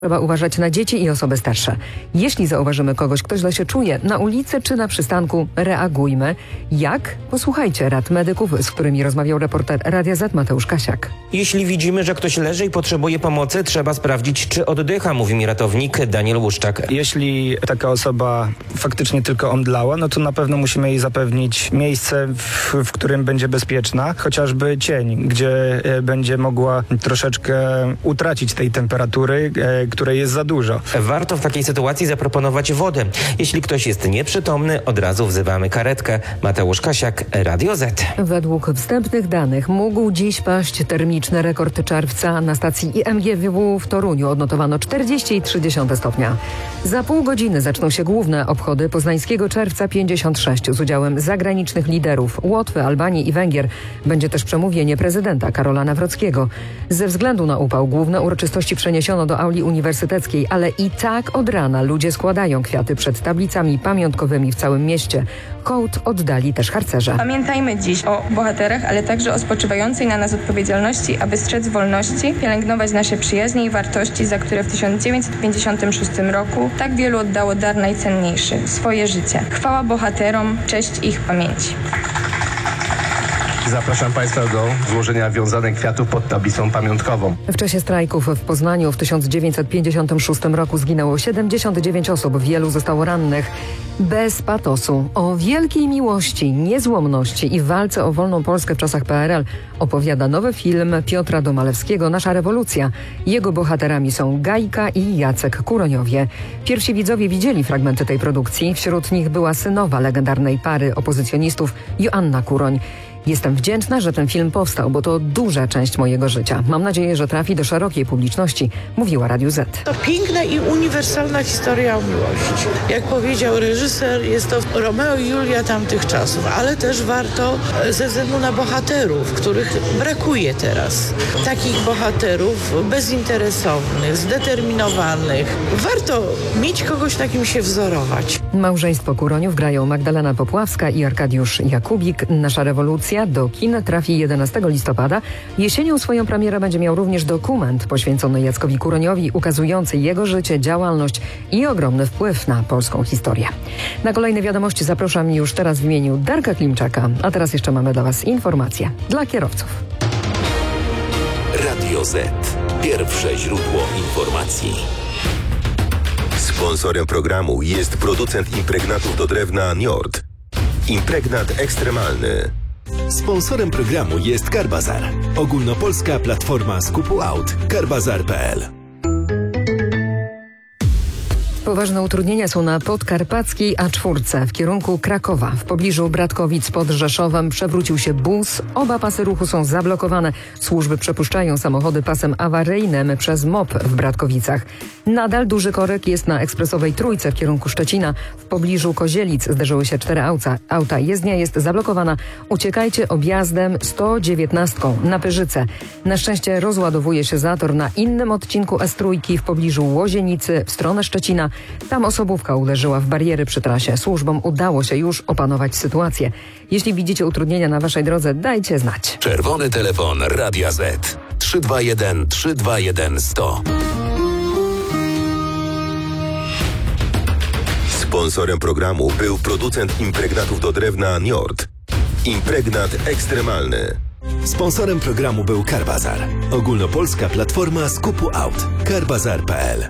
Trzeba uważać na dzieci i osoby starsze. Jeśli zauważymy kogoś, kto źle się czuje, na ulicy czy na przystanku, reagujmy. Jak? Posłuchajcie rad medyków, z którymi rozmawiał reporter Radia Z Mateusz Kasiak. Jeśli widzimy, że ktoś leży i potrzebuje pomocy, trzeba sprawdzić, czy oddycha, mówi mi ratownik Daniel Łuszczak. Jeśli taka osoba faktycznie tylko omdlała, no to na pewno musimy jej zapewnić miejsce, w którym będzie bezpieczna, chociażby cień, gdzie będzie mogła troszeczkę utracić tej temperatury, której jest za dużo. Warto w takiej sytuacji zaproponować wodę. Jeśli ktoś jest nieprzytomny, od razu wzywamy karetkę. Mateusz Kasiak, Radio Z. Według wstępnych danych mógł dziś paść termiczny rekord czerwca. Na stacji IMGW w Toruniu odnotowano 40,3 stopnia. Za pół godziny zaczną się główne obchody poznańskiego czerwca 56 z udziałem zagranicznych liderów Łotwy, Albanii i Węgier. Będzie też przemówienie prezydenta Karola Nawrockiego. Ze względu na upał główne uroczystości przeniesiono do auli uniwersyteckiej, ale i tak od rana ludzie składają kwiaty przed tablicami pamiątkowymi w całym mieście. Hołd oddali też harcerze. Pamiętajmy dziś o bohaterach, ale także o spoczywającej na nas odpowiedzialności, aby strzec wolności, pielęgnować nasze przyjaźnie i wartości, za które w 1956 roku tak wielu oddało dar najcenniejszy – swoje życie. Chwała bohaterom, cześć ich pamięci. Zapraszam Państwa do złożenia wiązanek kwiatów pod tablicą pamiątkową. W czasie strajków w Poznaniu w 1956 roku zginęło 79 osób, wielu zostało rannych. Bez patosu, o wielkiej miłości, niezłomności i walce o wolną Polskę w czasach PRL opowiada nowy film Piotra Domalewskiego „Nasza rewolucja”. Jego bohaterami są Gajka i Jacek Kuroniowie. Pierwsi widzowie widzieli fragmenty tej produkcji. Wśród nich była synowa legendarnej pary opozycjonistów Joanna Kuroń. Jestem wdzięczna, że ten film powstał, bo to duża część mojego życia. Mam nadzieję, że trafi do szerokiej publiczności, mówiła Radiu Z. To piękna i uniwersalna historia o miłości. Jak powiedział reżyser, jest to Romeo i Julia tamtych czasów, ale też warto ze względu na bohaterów, których brakuje teraz. Takich bohaterów bezinteresownych, zdeterminowanych. Warto mieć kogoś, na kim się wzorować. Małżeństwo Kuroniów grają Magdalena Popławska i Arkadiusz Jakubik. Nasza rewolucja do kin trafi 11 listopada. Jesienią swoją premierę będzie miał również dokument poświęcony Jackowi Kuroniowi, ukazujący jego życie, działalność i ogromny wpływ na polską historię. Na kolejne wiadomości zapraszam już teraz w imieniu Darka Klimczaka. A teraz jeszcze mamy dla Was informacje dla kierowców. Radio Z. Pierwsze źródło informacji. Sponsorem programu jest producent impregnatów do drewna Njord. Impregnat ekstremalny. Sponsorem programu jest Carbazar. Ogólnopolska platforma skupu aut. Carbazar.pl. Poważne utrudnienia są na podkarpackiej A4 w kierunku Krakowa. W pobliżu Bratkowic pod Rzeszowem przewrócił się bus. Oba pasy ruchu są zablokowane. Służby przepuszczają samochody pasem awaryjnym przez MOP w Bratkowicach. Nadal duży korek jest na ekspresowej Trójce w kierunku Szczecina. W pobliżu Kozielic zderzyły się 4 auta. Jezdnia jest zablokowana. Uciekajcie objazdem 119 na Pyrzyce. Na szczęście rozładowuje się zator na innym odcinku S3 w pobliżu Łozienicy w stronę Szczecina. Tam osobówka uderzyła w bariery przy trasie. Służbom udało się już opanować sytuację. Jeśli widzicie utrudnienia na waszej drodze, dajcie znać. Czerwony telefon Radia Z. 321 321 100. Sponsorem programu był producent impregnatów do drewna Njord. Impregnat ekstremalny. Sponsorem programu był Carbazar. Ogólnopolska platforma skupu aut. Carbazar.pl.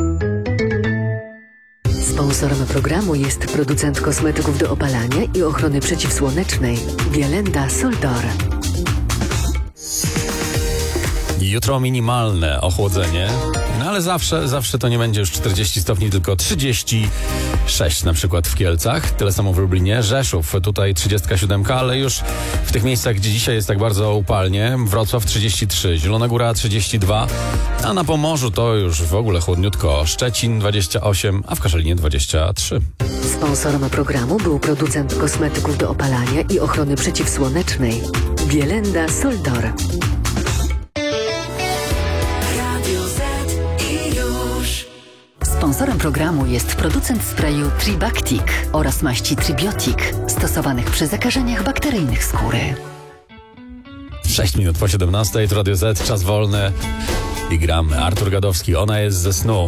Sponsorem programu jest producent kosmetyków do opalania i ochrony przeciwsłonecznej Bielenda Soldor. Jutro minimalne ochłodzenie, no ale zawsze to nie będzie już 40 stopni, tylko 36 na przykład w Kielcach, tyle samo w Lublinie, Rzeszów, tutaj 37, ale już w tych miejscach, gdzie dzisiaj jest tak bardzo upalnie, Wrocław 33, Zielona Góra 32, a na Pomorzu to już w ogóle chłodniutko, Szczecin 28, a w Kaszalinie 23. Sponsorem programu był producent kosmetyków do opalania i ochrony przeciwsłonecznej Bielenda Soldor. Sponsorem programu jest producent sprayu Tribactic oraz maści Tribiotic, stosowanych przy zakażeniach bakteryjnych skóry. 6 minut po 17, to Radio Z, czas wolny. i gramy. Artur Gadowski, Ona jest ze snu.